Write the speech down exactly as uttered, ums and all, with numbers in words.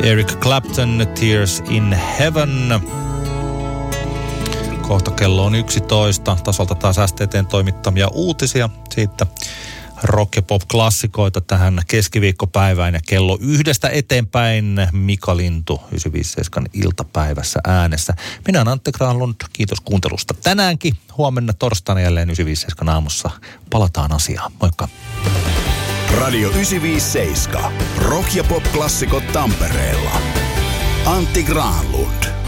Eric Clapton, Tears in Heaven. Kohta kello on yksitoista. Tasolta taas S T T:n toimittamia uutisia siitä rock- ja pop-klassikoita tähän keskiviikkopäivään. Ja kello yhdestä eteenpäin Mika Lintu yhdeksänsataaviisikymmentäseitsemän iltapäivässä äänessä. Minä olen Antti Granlund. Kiitos kuuntelusta tänäänkin. Huomenna torstaina jälleen yhdeksänsataaviisikymmentäseitsemän aamussa. Palataan asiaan. Moikka. Radio yhdeksänsataaviisikymmentäseitsemän. Rock- ja pop-klassikot Tampereella. Antti Granlund.